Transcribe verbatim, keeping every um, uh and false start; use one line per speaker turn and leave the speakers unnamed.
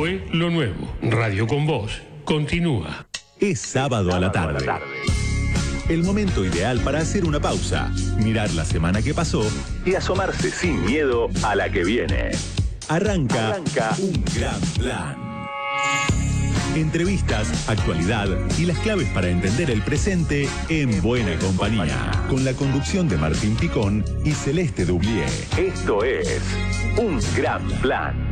Fue lo nuevo. Radio con Vos continúa.
Es sábado a la tarde. El momento ideal para hacer una pausa, mirar la semana que pasó y asomarse sin miedo a la que viene. Arranca, Arranca un gran plan. Entrevistas, actualidad y las claves para entender el presente en buena compañía. Con la conducción de Martín Picón y Celeste Dublier. Esto es Un Gran Plan.